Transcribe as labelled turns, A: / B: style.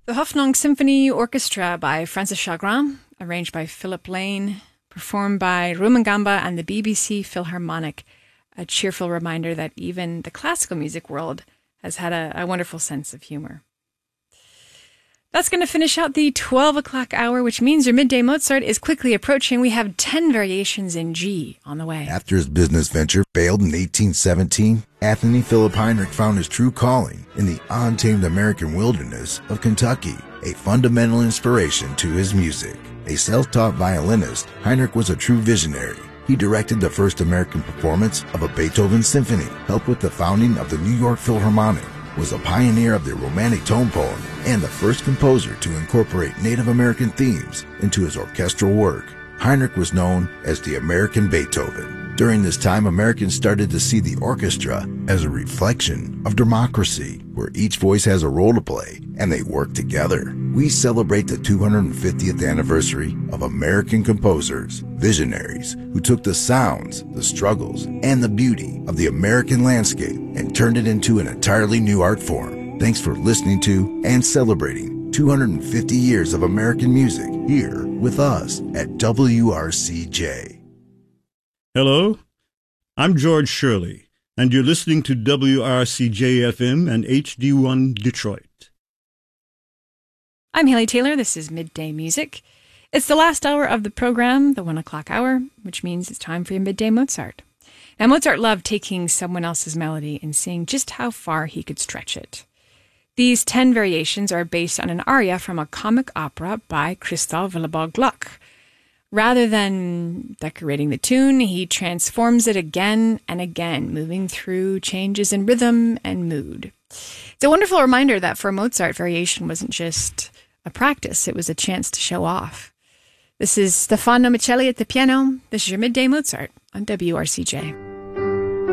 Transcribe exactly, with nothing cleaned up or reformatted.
A: The Hoffnung Symphony Orchestra by Francis Chagrin, arranged by Philip Lane, performed by Rumangamba and the B B C Philharmonic. A cheerful reminder that even the classical music world has had a, a wonderful sense of humor. That's going to finish out the twelve o'clock hour, which means your midday Mozart is quickly approaching. We have ten variations in G on the way.
B: After his business venture failed in eighteen seventeen, Anthony Philip Heinrich found his true calling in the untamed American wilderness of Kentucky, a fundamental inspiration to his music. A self-taught violinist, Heinrich was a true visionary. He directed the first American performance of a Beethoven symphony, helped with the founding of the New York Philharmonic, was a pioneer of the Romantic tone poem, and the first composer to incorporate Native American themes into his orchestral work. Heinrich was known as the American Beethoven. During this time, Americans started to see the orchestra as a reflection of democracy, where each voice has a role to play, and they work together. We celebrate the two hundred fiftieth anniversary of American composers, visionaries, who took the sounds, the struggles, and the beauty of the American landscape and turned it into an entirely new art form. Thanks for listening to and celebrating two hundred fifty years of American music here with us at W R C J.
C: Hello, I'm George Shirley, and you're listening to W R C J F M and H D one Detroit.
A: I'm Haley Taylor. This is Midday Music. It's the last hour of the program, the one o'clock hour, which means it's time for your Midday Mozart. Now, Mozart loved taking someone else's melody and seeing just how far he could stretch it. These ten variations are based on an aria from a comic opera by Christoph Willibald Gluck. Rather than decorating the tune, he transforms it again and again, moving through changes in rhythm and mood. It's a wonderful reminder that for Mozart, variation wasn't just a practice, it was a chance to show off. This is Stefano Michelli at the piano. This is your Midday Mozart on W R C J.